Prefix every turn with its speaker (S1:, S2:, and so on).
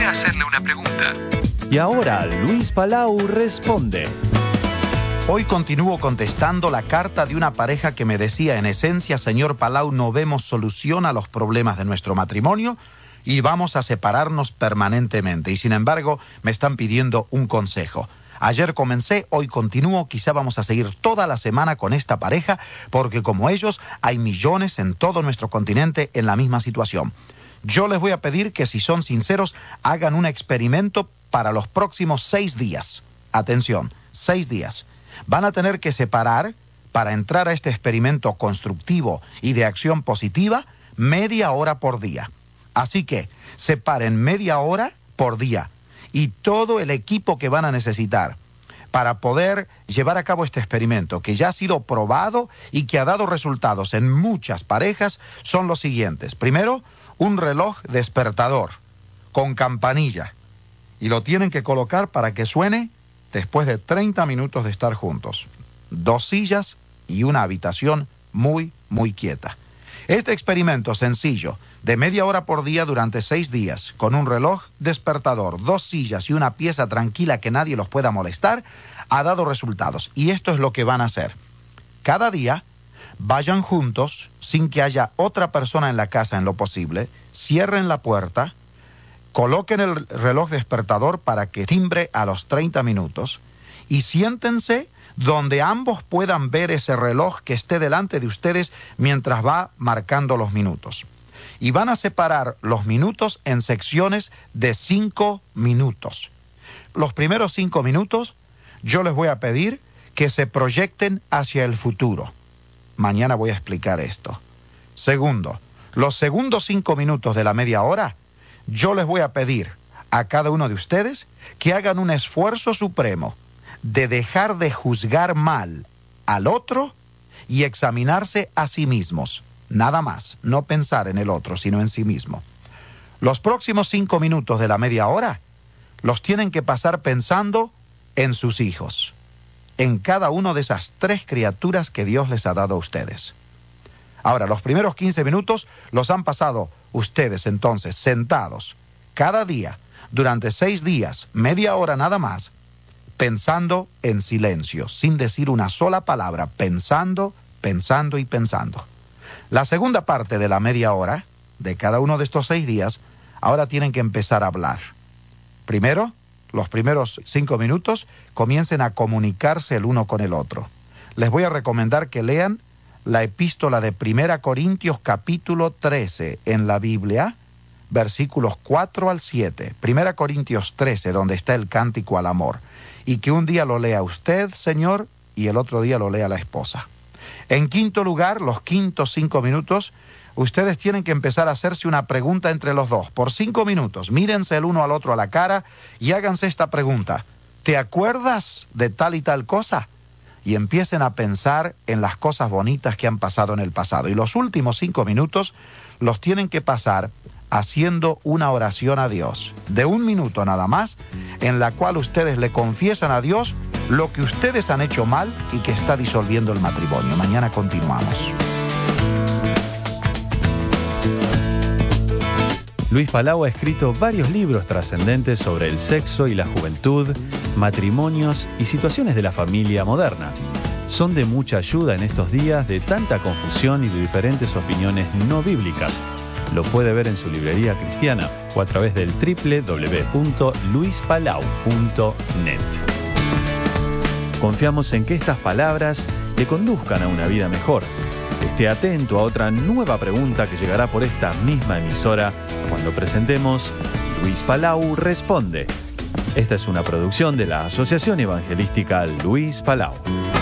S1: quería hacerle una pregunta.
S2: Y ahora Luis Palau responde.
S3: Hoy continúo contestando la carta de una pareja que me decía, en esencia, señor Palau, no vemos solución a los problemas de nuestro matrimonio y vamos a separarnos permanentemente. Y sin embargo, me están pidiendo un consejo. Ayer comencé, hoy continúo, quizá vamos a seguir toda la semana con esta pareja, porque como ellos, hay millones en todo nuestro continente en la misma situación. Yo les voy a pedir que, si son sinceros, hagan un experimento para los próximos 6 días. Atención, 6 días. Van a tener que separar, para entrar a este experimento constructivo y de acción positiva, media hora por día. Así que separen media hora por día y todo el equipo que van a necesitar para poder llevar a cabo este experimento, que ya ha sido probado y que ha dado resultados en muchas parejas, son los siguientes. Primero, un reloj despertador con campanilla, y lo tienen que colocar para que suene después de 30 minutos de estar juntos. 2 sillas y una habitación muy, muy quieta. Este experimento sencillo, de media hora por día durante 6 días, con un reloj despertador, 2 sillas y una pieza tranquila que nadie los pueda molestar, ha dado resultados. Y esto es lo que van a hacer. Cada día, vayan juntos, sin que haya otra persona en la casa en lo posible, cierren la puerta, coloquen el reloj despertador para que timbre a los 30 minutos y siéntense donde ambos puedan ver ese reloj que esté delante de ustedes mientras va marcando los minutos. Y van a separar los minutos en secciones de 5 minutos. Los primeros 5 minutos yo les voy a pedir que se proyecten hacia el futuro. Mañana voy a explicar esto. Segundo, los segundos 5 minutos de la media hora, yo les voy a pedir a cada uno de ustedes que hagan un esfuerzo supremo de dejar de juzgar mal al otro y examinarse a sí mismos. Nada más, no pensar en el otro, sino en sí mismo. Los próximos 5 minutos de la media hora los tienen que pasar pensando en sus hijos, en cada una de esas 3 criaturas que Dios les ha dado a ustedes. Ahora, los primeros 15 minutos los han pasado ustedes entonces sentados cada día durante 6 días, media hora nada más, pensando en silencio, sin decir una sola palabra, pensando, pensando y pensando. La segunda parte de la media hora de cada uno de estos 6 días, ahora tienen que empezar a hablar. Primero, los primeros 5 minutos, comiencen a comunicarse el uno con el otro. Les voy a recomendar que lean la epístola de 1 Corintios capítulo 13 en la Biblia, versículos 4 al 7. 1 Corintios 13, donde está el cántico al amor. Y que un día lo lea usted, señor, y el otro día lo lea la esposa. En quinto lugar, los quintos 5 minutos, ustedes tienen que empezar a hacerse una pregunta entre los dos. Por 5 minutos, mírense el uno al otro a la cara y háganse esta pregunta. ¿Te acuerdas de tal y tal cosa? Y empiecen a pensar en las cosas bonitas que han pasado en el pasado. Y los últimos 5 minutos los tienen que pasar haciendo una oración a Dios, de 1 minuto nada más, en la cual ustedes le confiesan a Dios lo que ustedes han hecho mal y que está disolviendo el matrimonio. Mañana continuamos.
S2: Luis Palau ha escrito varios libros trascendentes sobre el sexo y la juventud, matrimonios y situaciones de la familia moderna. Son de mucha ayuda en estos días de tanta confusión y de diferentes opiniones no bíblicas. Lo puede ver en su librería cristiana o a través del www.luispalau.net. Confiamos en que estas palabras le conduzcan a una vida mejor. Esté atento a otra nueva pregunta que llegará por esta misma emisora cuando presentemos Luis Palau Responde. Esta es una producción de la Asociación Evangelística Luis Palau.